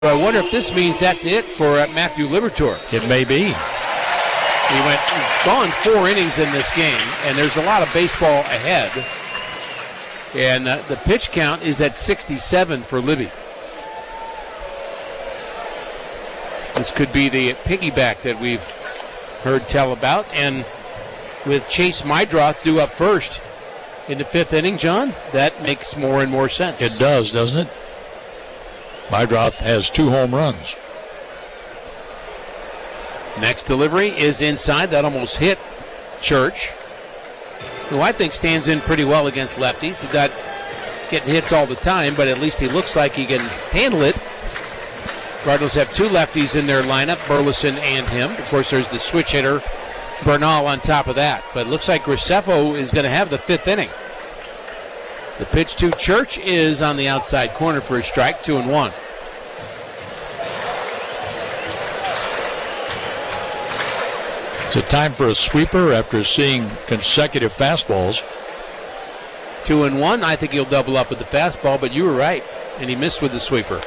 I wonder if this means that's it for Matthew Liberatore. It may be. He gone 4 innings in this game, and there's a lot of baseball ahead. And the pitch count is at 67 for Libby. This could be the piggyback that we've heard tell about. And with Chase Mydroth due up first in the 5th inning, John, that makes more and more sense. It does, doesn't it? Mydroth has 2 home runs. Next delivery is inside. That almost hit Church, who I think stands in pretty well against lefties. He's getting hits all the time, but at least he looks like he can handle it. Cardinals have 2 lefties in their lineup, Burleson and him. Of course, there's the switch hitter, Bernal, on top of that. But it looks like Graceffo is going to have the 5th inning. The pitch to Church is on the outside corner for a strike, 2-1. Is it time for a sweeper after seeing consecutive fastballs? 2-1. I think he'll double up with the fastball, but you were right, and he missed with the sweeper.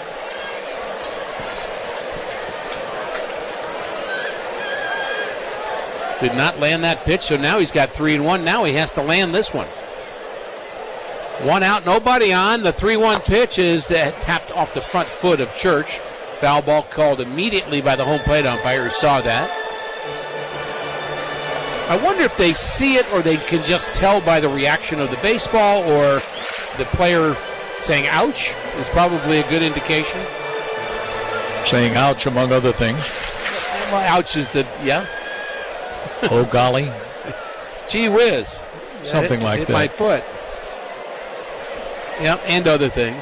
Did not land that pitch, so now he's got 3-1. Now he has to land this one. 1 out, nobody on. The 3-1 pitch is tapped off the front foot of Church. Foul ball called immediately by the home plate umpire who saw that. I wonder if they see it or they can just tell by the reaction of the baseball, or the player saying ouch is probably a good indication. Saying ouch among other things. Well, ouch is yeah. Oh, golly. Gee whiz. Something like hit that. My foot. Yep, and other things.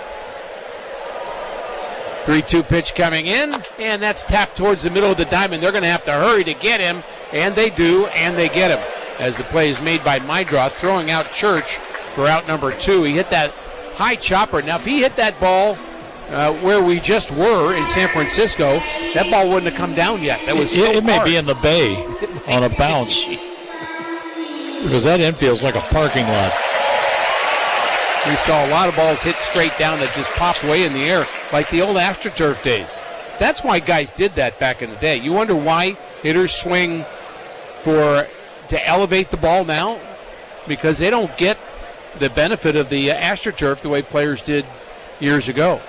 3-2 pitch coming in, and that's tapped towards the middle of the diamond. They're going to have to hurry to get him, and they do, and they get him. As the play is made by Mydroth, throwing out Church for out number 2. He hit that high chopper. Now, if he hit that ball where we just were in San Francisco, that ball wouldn't have come down yet. That was It may be in the bay on a bounce, because that infield's like a parking lot. We saw a lot of balls hit straight down that just popped way in the air, like the old AstroTurf days. That's why guys did that back in the day. You wonder why hitters swing to elevate the ball now? Because they don't get the benefit of the AstroTurf the way players did years ago.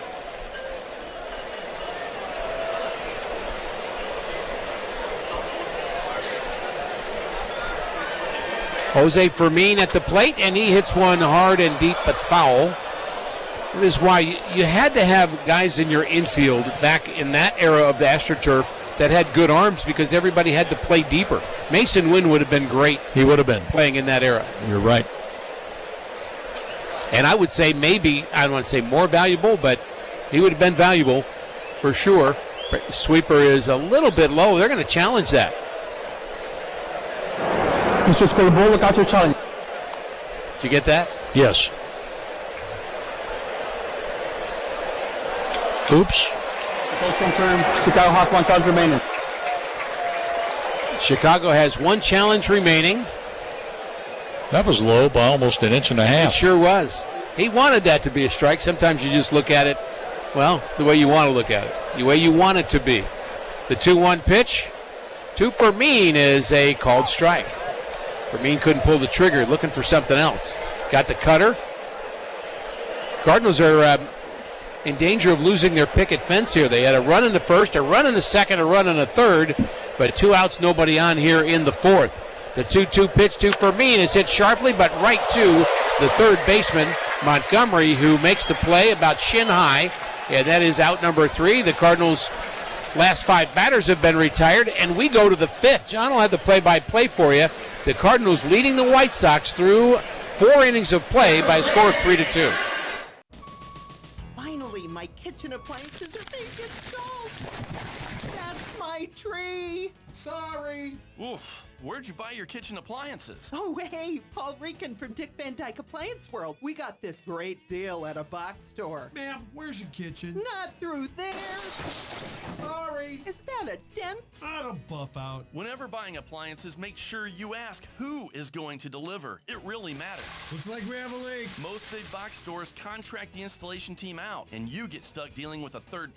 Jose Fermin at the plate, and he hits one hard and deep but foul. That is why you had to have guys in your infield back in that era of the AstroTurf that had good arms, because everybody had to play deeper. Mason Wynn would have been great. He would have been playing in that era. You're right. And I would say maybe, I don't want to say more valuable, but he would have been valuable for sure. Sweeper is a little bit low. They're going to challenge that. Mr. Scoreboard, look out your challenge. Did you get that? Yes. Oops. Confirmed. Chicago Hawks 1 challenge remaining. Chicago has 1 challenge remaining. That was low by almost an inch and a half. It sure was. He wanted that to be a strike. Sometimes you just look at it, well, the way you want to look at it, the way you want it to be. The 2-1 pitch to Fermin is a called strike. Fermin couldn't pull the trigger, looking for something else. Got the cutter. Cardinals are in danger of losing their picket fence here. They had a run in the first, a run in the second, a run in the third, but 2 outs, nobody on here in the 4th. The 2-2 pitch to Fermin is hit sharply, but right to the third baseman, Montgomery, who makes the play about shin high, and that is out number 3. The Cardinals' last 5 batters have been retired, and we go to the 5th. John will have the play-by-play for you. The Cardinals leading the White Sox through 4 innings of play by a score of 3-2. Finally, my kitchen appliances are being installed. That's my tree. Sorry. Oof. where'd you buy your kitchen appliances? Oh, hey, Paul Rican from Dick Van Dyke Appliance World. We got this great deal at a box store. Ma'am, where's your kitchen? Not through there. Sorry. Is that a dent? I don't buff out. Whenever buying appliances, make sure you ask who is going to deliver. It really matters. Looks like we have a leak. Most big box stores contract the installation team out, and you get stuck dealing with a third